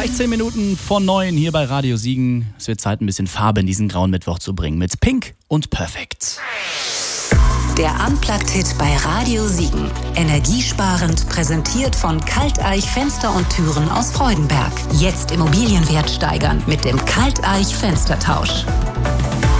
Gleich 10 Minuten vor 9 hier bei Radio Siegen. Es wird Zeit, ein bisschen Farbe in diesen grauen Mittwoch zu bringen mit Pink und Perfekt. Der Unplugged-Hit bei Radio Siegen. Energiesparend, präsentiert von Kalteich Fenster und Türen aus Freudenberg. Jetzt Immobilienwert steigern mit dem Kalteich Fenstertausch.